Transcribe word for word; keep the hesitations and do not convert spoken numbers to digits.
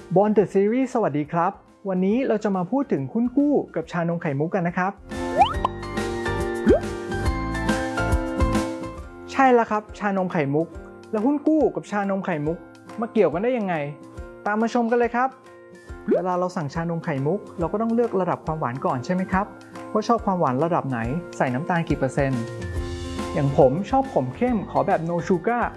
บอนเดอะซีรีส์สวัสดีครับวันนี้เราจะมาพูดถึงหุ้นกู้กับชานมไข่มุกกันนะครับใช่แล้วครับชานมไข่มุกแล้วหุ้นกู้กับชานมไข่มุกมาเกี่ยวกันได้ยังไงตามมาชมกันเลยครับเวลาเราสั่งชานมไข่มุกเราก็ต้องเลือกระดับความหวานก่อนใช่ไหมครับว่าชอบความหวานระดับไหนใส่น้ำตาลกี่เปอร์เซ็นต์อย่างผมชอบขมเข้มขอแบบ no sugar